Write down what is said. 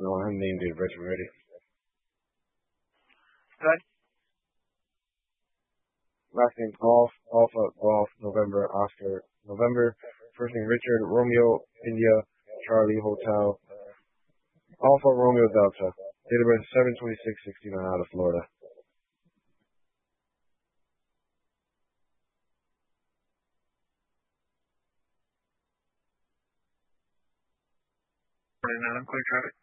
and I want him named date of birth already. Good. Last name Golf, Alpha, Golf, November, Oscar, November. First name Richard, Romeo, India, Charlie, Hotel, Alpha, Romeo, Delta. Date of birth 7/26/69 out of Florida. I'm clear traffic.